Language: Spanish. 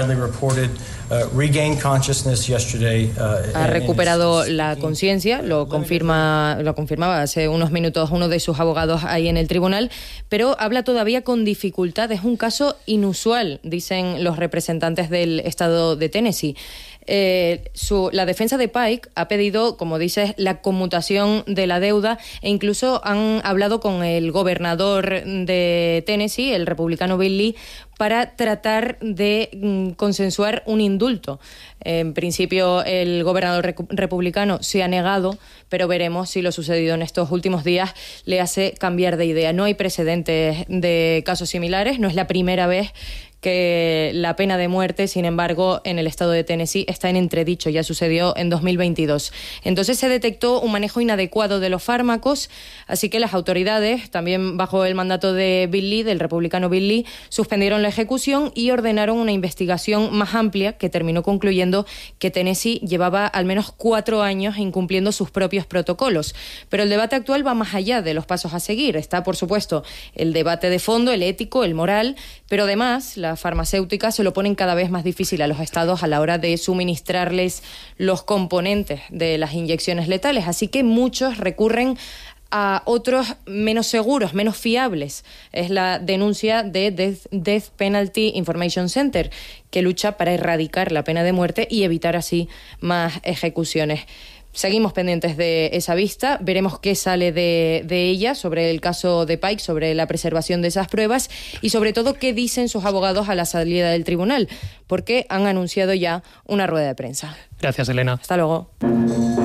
Ha recuperado la conciencia, lo confirmaba hace unos minutos uno de sus abogados ahí en el tribunal, pero habla todavía con dificultad. Es un caso inusual, dicen los representantes del estado de Tennessee. La defensa de Pike ha pedido, como dices, la conmutación de la deuda e incluso han hablado con el gobernador de Tennessee, el republicano Bill Lee, para tratar de consensuar un indulto. En principio, el gobernador republicano se ha negado, pero veremos si lo sucedido en estos últimos días le hace cambiar de idea. No hay precedentes de casos similares, no es la primera vez que la pena de muerte, sin embargo, en el estado de Tennessee está en entredicho, ya sucedió en 2022. Entonces se detectó un manejo inadecuado de los fármacos, así que las autoridades, también bajo el mandato de Bill Lee, del republicano Bill Lee, suspendieron la ejecución y ordenaron una investigación más amplia que terminó concluyendo que Tennessee llevaba al menos 4 años incumpliendo sus propios protocolos. Pero el debate actual va más allá de los pasos a seguir. Está, por supuesto, el debate de fondo, el ético, el moral, pero además las farmacéuticas se lo ponen cada vez más difícil a los estados a la hora de suministrarles los componentes de las inyecciones letales. Así que muchos recurren a otros menos seguros, menos fiables. Es la denuncia de Death Penalty Information Center, que lucha para erradicar la pena de muerte y evitar así más ejecuciones. Seguimos pendientes de esa vista, veremos qué sale de ella sobre el caso de Pike, sobre la preservación de esas pruebas y sobre todo qué dicen sus abogados a la salida del tribunal, porque han anunciado ya una rueda de prensa. Gracias, Elena. Hasta luego.